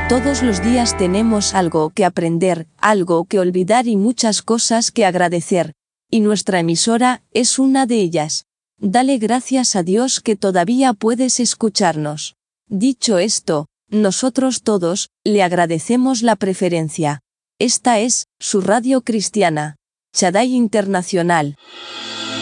Todos los días tenemos algo que aprender, algo que olvidar y muchas cosas que agradecer. Y nuestra emisora es una de ellas. Dale gracias a Dios que todavía puedes escucharnos. Dicho esto, nosotros todos le agradecemos la preferencia. Esta es su radio cristiana, Shaddai Internacional.